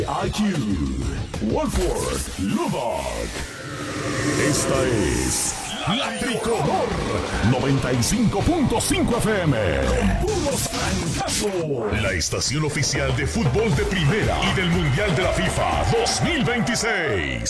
IQ, Wolford, Lubbock. Esta es La Tricolor 95.5 FM. Con puro trancazo. La estación oficial de fútbol de primera y del Mundial de la FIFA 2026.